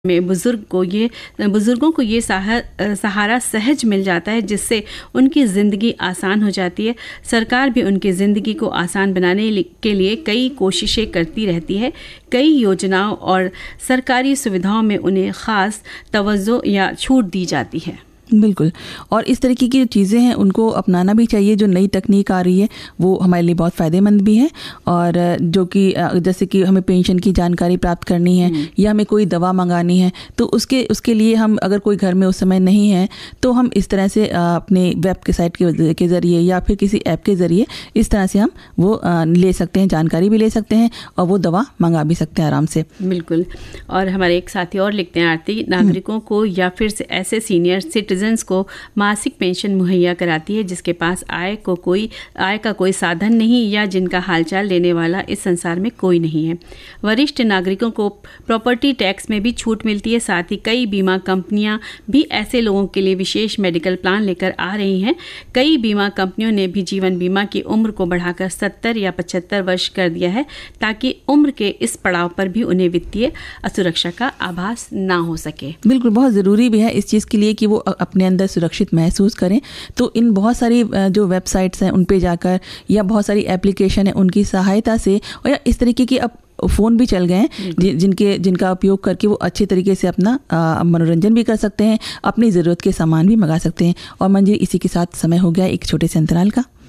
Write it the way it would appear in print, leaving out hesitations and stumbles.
में बुज़ुर्गों को ये सहारा सहज मिल जाता है, जिससे उनकी ज़िंदगी आसान हो जाती है। सरकार भी उनकी ज़िंदगी को आसान बनाने के लिए कई कोशिशें करती रहती है। कई योजनाओं और सरकारी सुविधाओं में उन्हें ख़ास तवज्जो या छूट दी जाती है। बिल्कुल, और इस तरीके की जो चीज़ें हैं उनको अपनाना भी चाहिए। जो नई तकनीक आ रही है वो हमारे लिए बहुत फ़ायदेमंद भी है, और जो कि जैसे कि हमें पेंशन की जानकारी प्राप्त करनी है या हमें कोई दवा मंगानी है, तो उसके लिए हम अगर कोई घर में उस समय नहीं है तो हम इस तरह से अपने वेब के साइट के ज़रिए या फिर किसी ऐप के ज़रिए इस तरह से हम वो ले सकते हैं, जानकारी भी ले सकते हैं और वो दवा मंगा भी सकते हैं आराम से। बिल्कुल। और हमारे एक साथी और लिखते हैं, आरती नागरिकों को या फिर से ऐसे सीनियर सिटीजन्स को मासिक पेंशन मुहैया कराती है जिसके पास आय का कोई साधन नहीं या जिनका हालचाल लेने वाला इस संसार में कोई नहीं है। वरिष्ठ नागरिकों को प्रॉपर्टी टैक्स में भी छूट मिलती है। साथ ही कई बीमा कंपनियां भी ऐसे लोगों के लिए विशेष मेडिकल प्लान लेकर आ रही हैं। कई बीमा कंपनियों ने भी जीवन बीमा की उम्र को बढ़ाकर 70 या 75 वर्ष कर दिया है, ताकि उम्र के इस पड़ाव पर भी उन्हें वित्तीय असुरक्षा का आभास ना हो सके। बिल्कुल, बहुत ज़रूरी भी है इस चीज़ के लिए कि वो अपने अंदर सुरक्षित महसूस करें। तो इन बहुत सारी जो वेबसाइट्स हैं उन पे जाकर या बहुत सारी एप्लीकेशन है उनकी सहायता से, और या इस तरीके की अब फ़ोन भी चल गए हैं जिनका उपयोग करके वो अच्छे तरीके से अपना मनोरंजन भी कर सकते हैं, अपनी ज़रूरत के सामान भी मंगा सकते हैं। और मंजिल, इसी के साथ समय हो गया एक छोटे से अंतराल का।